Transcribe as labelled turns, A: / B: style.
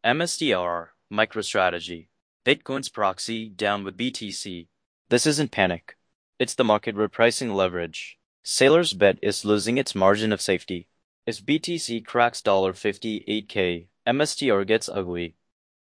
A: MSTR, MicroStrategy. Bitcoin's proxy down with BTC. This isn't panic. It's the market repricing leverage. Sailor's bet is losing its margin of safety. If BTC cracks $58K, MSTR gets ugly.